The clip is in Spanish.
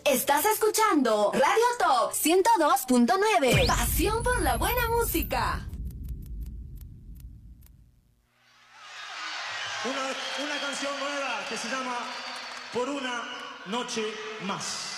Estás escuchando Radio Top 102.9. Pasión por la buena música. Una canción nueva que se llama Por una noche más.